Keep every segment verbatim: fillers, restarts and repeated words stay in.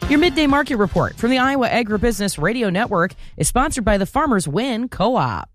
Your Midday Market Report from the Iowa Agribusiness Radio Network is sponsored by the Farmers Win Co-op.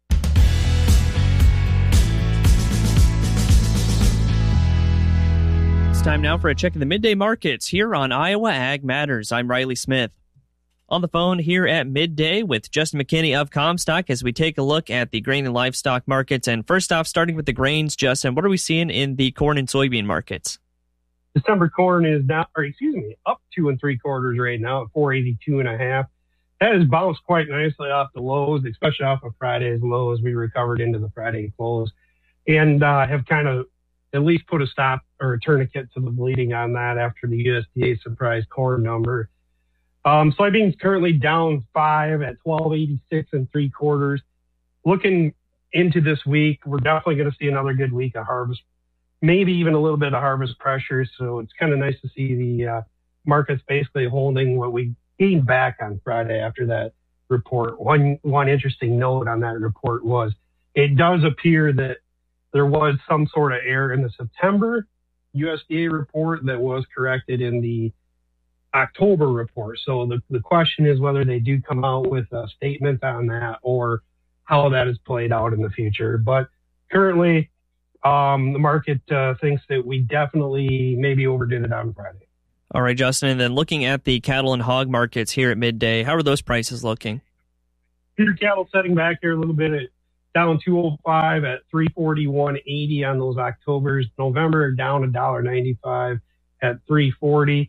It's time now for a check of the midday markets here on Iowa Ag Matters. I'm Riley Smith. On the phone here at midday with Justin McKinney of Comstock as we take a look at the grain and livestock markets. And first off, starting with the grains, Justin, what are we seeing in the corn and soybean markets? December corn is now, or excuse me, up two and three quarters right now at four eighty-two and a half. That has bounced quite nicely off the lows, especially off of Friday's lows. We recovered into the Friday close and uh, have kind of at least put a stop or a tourniquet to the bleeding on that after the U S D A surprise corn number. Um, soybeans currently down five at twelve eighty-six and three quarters. Looking into this week, we're definitely going to see another good week of harvest. Maybe even a little bit of harvest pressure. So it's kind of nice to see the uh, markets basically holding what we gained back on Friday after that report. One, one interesting note on that report was it does appear that there was some sort of error in the September U S D A report that was corrected in the October report. So the, the question is whether they do come out with a statement on that or how that is played out in the future. But currently, Um, the market uh, thinks that we definitely maybe overdid it on Friday. All right, Justin, and then looking at the cattle and hog markets here at midday, how are those prices looking? Feeder cattle setting back here a little bit at down two oh five at three forty-one eighty on those Octobers. November down one dollar ninety-five at three forty.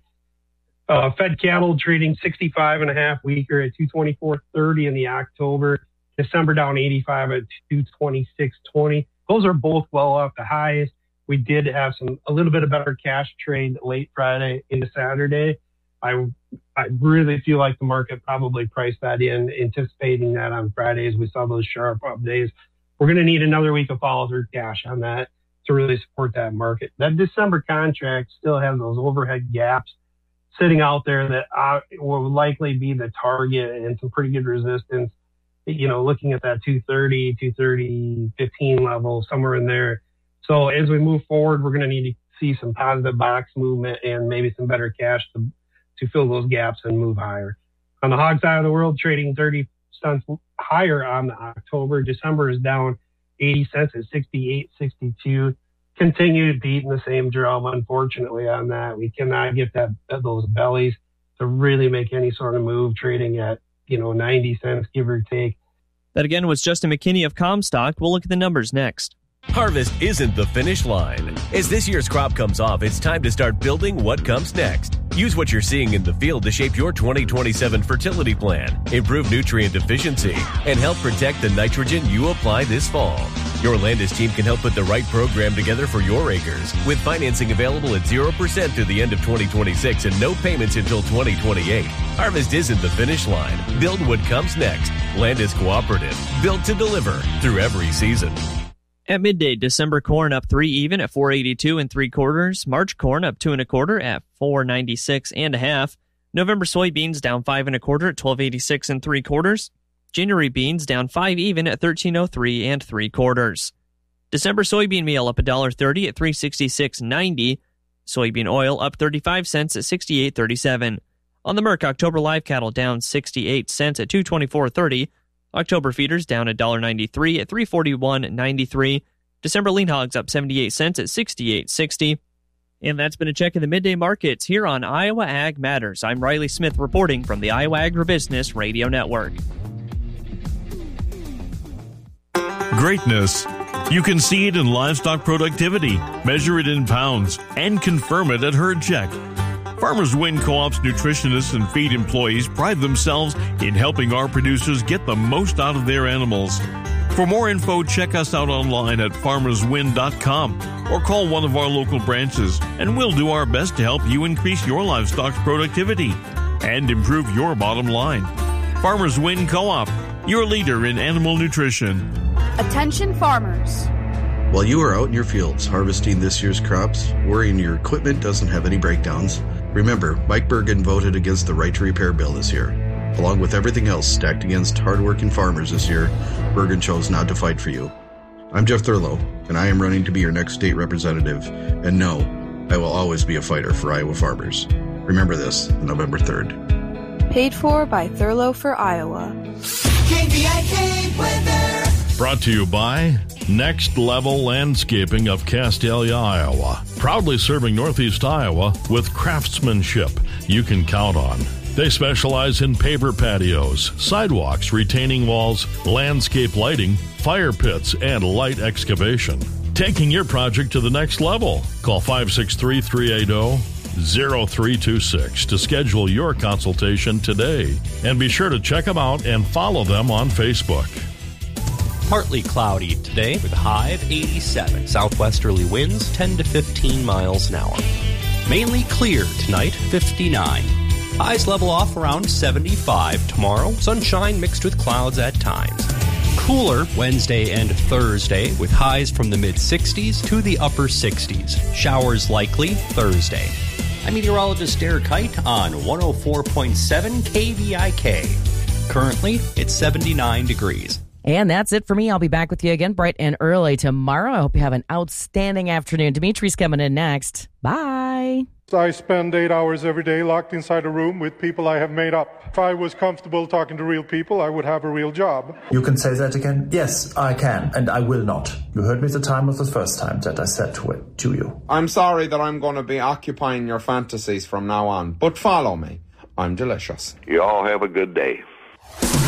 Uh, fed cattle trading sixty-five and a half weaker at two twenty-four thirty in the October. December down eighty-five at two twenty-six twenty. Those are both well off the highs. We did have some a little bit of better cash trade late Friday into Saturday. I I really feel like the market probably priced that in, anticipating that on Friday as we saw those sharp up days. We're going to need another week of follow through cash on that to really support that market. That December contract still has those overhead gaps sitting out there that uh, will likely be the target and some pretty good resistance. You know, looking at that two thirty, two thirty, fifteen level, somewhere in there. So as we move forward, we're going to need to see some positive box movement and maybe some better cash to, to fill those gaps and move higher. On the hog side of the world, trading thirty cents higher on the October. December is down eighty cents at sixty-eight sixty-two. Continue beating the same drum, unfortunately, on that. We cannot get that those bellies to really make any sort of move, trading at you know, ninety cents, give or take. That again was Justin McKinney of Comstock. We'll look at the numbers next. Harvest isn't the finish line. As this year's crop comes off, it's time to start building what comes next. Use what you're seeing in the field to shape your twenty twenty-seven fertility plan, improve nutrient efficiency, and help protect the nitrogen you apply this fall. Your Landis team can help put the right program together for your acres, with financing available at zero percent through the end of twenty twenty-six and no payments until twenty twenty-eight. Harvest isn't the finish line. Build what comes next. Landis Cooperative, built to deliver through every season. At midday, December corn up three even at four eighty-two and three quarters. March corn up two and a quarter at four ninety-six and a half. November soybeans down five and a quarter at twelve eighty-six and three quarters. January beans down five even at thirteen oh three and three quarters. December soybean meal up one dollar thirty at three sixty-six ninety. Soybean oil up thirty-five cents at sixty-eight thirty-seven. On the Merck, October live cattle down sixty-eight cents at two twenty-four thirty. October feeders down one dollar ninety-three at three forty-one ninety-three. December lean hogs up seventy-eight cents at sixty-eight sixty. And that's been a check of the midday markets here on Iowa Ag Matters. I'm Riley Smith reporting from the Iowa Agribusiness Radio Network. Greatness. You can see it in livestock productivity, measure it in pounds, and confirm it at Herd Check. Farmers Win Co-op's nutritionists and feed employees pride themselves in helping our producers get the most out of their animals. For more info, check us out online at farmers win dot com or call one of our local branches, and we'll do our best to help you increase your livestock's productivity and improve your bottom line. Farmers Win Co-op, your leader in animal nutrition. Attention farmers. While you are out in your fields harvesting this year's crops, worrying your equipment doesn't have any breakdowns, remember, Mike Bergen voted against the Right to Repair bill this year. Along with everything else stacked against hardworking farmers this year, Bergen chose not to fight for you. I'm Jeff Thurlow, and I am running to be your next state representative. And no, I will always be a fighter for Iowa farmers. Remember this, November third. Paid for by Thurlow for Iowa. K V I K weather. Brought to you by Next Level Landscaping of Castalia, Iowa. Proudly serving Northeast Iowa with craftsmanship you can count on. They specialize in paver patios, sidewalks, retaining walls, landscape lighting, fire pits, and light excavation. Taking your project to the next level. Call five six three, three eight zero, zero three two six to schedule your consultation today. And be sure to check them out and follow them on Facebook. Partly cloudy today with a high of eighty-seven. Southwesterly winds ten to fifteen miles an hour. Mainly clear tonight, fifty-nine. Highs level off around seventy-five tomorrow. Sunshine mixed with clouds at times. Cooler Wednesday and Thursday with highs from the mid-sixties to the upper sixties. Showers likely Thursday. I'm meteorologist Derek Height on one oh four point seven K V I K. Currently, it's seventy-nine degrees. And that's it for me. I'll be back with you again bright and early tomorrow. I hope you have an outstanding afternoon. Dimitri's coming in next. Bye. I spend eight hours every day locked inside a room with people I have made up. If I was comfortable talking to real people, I would have a real job. You can say that again? Yes, I can, and I will not. You heard me the time of the first time that I said to it to you. I'm sorry that I'm going to be occupying your fantasies from now on, but follow me. I'm delicious. You all have a good day.